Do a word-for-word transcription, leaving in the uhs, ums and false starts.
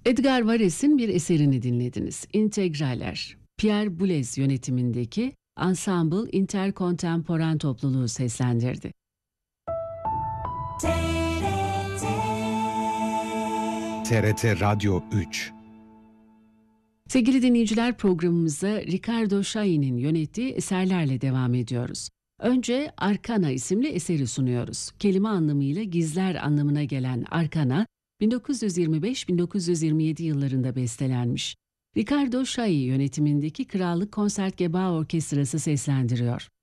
Edgar Varèse'in bir eserini dinlediniz. İntegraler. Pierre Boulez yönetimindeki Ensemble Intercontemporain topluluğu seslendirdi. T R T Radyo üç. Sevgili dinleyiciler, programımıza Ricardo Chailly'nin yönettiği eserlerle devam ediyoruz. Önce Arkana isimli eseri sunuyoruz. Kelime anlamıyla gizler anlamına gelen Arkana, bin dokuz yüz yirmi beş bin dokuz yüz yirmi yedi yıllarında bestelenmiş. Ricardo Chailly yönetimindeki Krallık Konsertgebouw Orkestrası seslendiriyor.